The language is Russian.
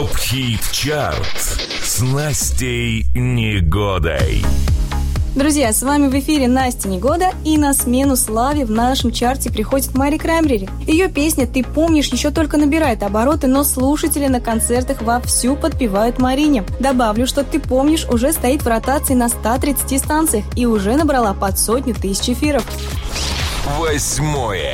Хит-чарт с Настей Негодой. Друзья, с вами в эфире Настя Негода, и на смену славе в нашем чарте приходит Мари Краймбрери. Ее песня «Ты помнишь» еще только набирает обороты, но слушатели на концертах вовсю подпевают Марине. Добавлю, что «Ты помнишь» уже стоит в ротации на 130 станциях и уже набрала под 100 000 эфиров. 8.